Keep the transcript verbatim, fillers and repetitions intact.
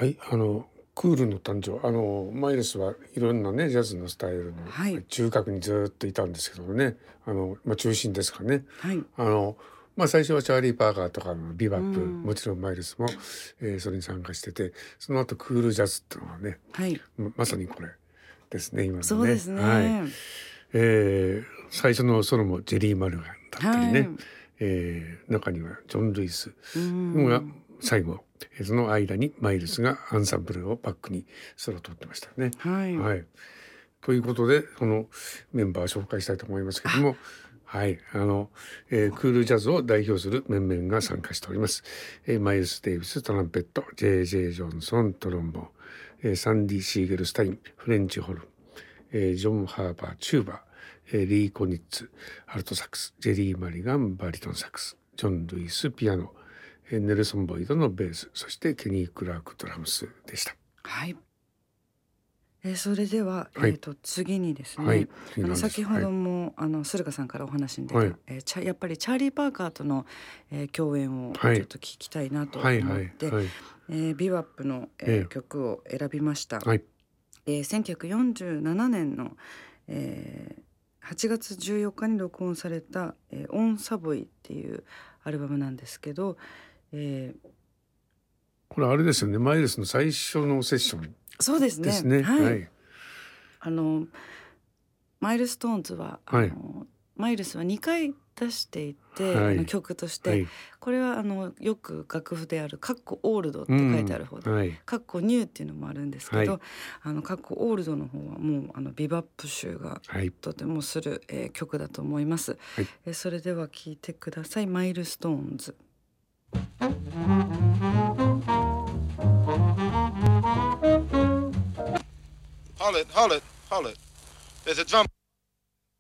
はい、あのクールの誕生、あのマイルスはいろんなねジャズのスタイルのはい中核にずっといたんですけどもね、あの、まあ、中心ですかね。 はいあのまあ、最初はチャーリー・パーカーとかのビバうップ、 んもちろんマイルスも、えーそれに参加してて、その後クールジャズっていうのはね、 はいままさにこれですね、今のね。 そうですはい。 ね。 えー最初のソロもジェリー・マルガンだったりね、 はいえー中にはジョン・ルイスうがん最後、えーその間にマイルスがアンサンブルをバックにソロを取ってましたね。 はいはい。ということでこのメンバー紹介したいと思いますけども、はい、あの、えークールジャズを代表する面々が参加しております。えーマイルス・デイビストランペット、 ジェイジェイ ジョンソントロンボン、えーサンディ・シーゲルスタインフレンチホルン、えージョン・ハーバーチューバー、えーリー・コニッツアルトサックス、ジェリー・マリガンバリトンサックス、ジョン・ルイスピアノ、えーネルソン・ボイドのベース、そしてケニー・クラークドラムスでした。 はいえーそれでは、 はいえー、と次にですね、 はいあの次なんです先ほども、あの駿河さんからお話に出た、 はいえーチャやっぱりチャーリー・パーカーとの、えー共演をはいちょっと聞きたいなと思って、 はいはいはいえービワップの、えーええ曲を選びました。 はいえーせんきゅうひゃくよんじゅうななねんの、えーはちがつじゅうよっかに録音された「えー、オン・サボイ」っていうアルバムなんですけど、えーこれあれですよね、マイルスの最初のセッションそうですねですね。 はい、 はいあのマイルストーンズはあはいのマイルスはにかい出していて、 はいあの曲として、 はいこれはあのよく楽譜である「カッコオールド」って書いてある方で、 うんはいカッコニューっていうのもあるんですけど、 はいあのカッコオールドの方はもうあのビバップ集がはいとてもする、えー曲だと思います、 はいえーそれでは聴いてください。マイルストーンズ。 Hold it, hold it, hold it. There's a drum.